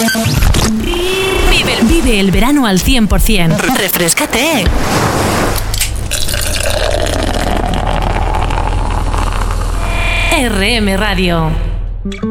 Vive el verano al 100%. Refréscate. RM Radio.